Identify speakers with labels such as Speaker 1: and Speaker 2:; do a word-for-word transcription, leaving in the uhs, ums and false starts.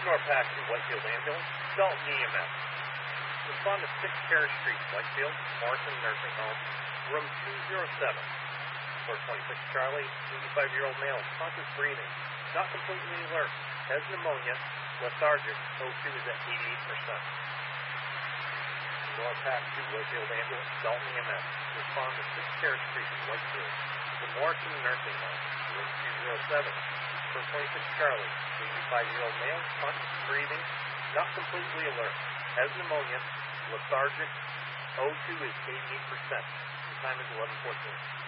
Speaker 1: Norpac to Whitefield Ambulance, Dalton E M S. Respond to six Terrace Street, Whitefield, Morrison Nursing Home, room two oh seven. four twenty-six Charlie, eighty-five-year-old male, conscious breathing, not completely alert, has pneumonia, lethargic, O two is at eighty-eight percent. Norpac to Whitefield Ambulance, Dalton E M S. Respond to six Terrace Street, Whitefield, the Morrison Nursing Home, room two oh seven. four twenty-six Charlie, eighty-five-year-old male, conscious breathing, not completely alert, has pneumonia, lethargic, O two is eighty-eight percent. The time is eleven fourteen.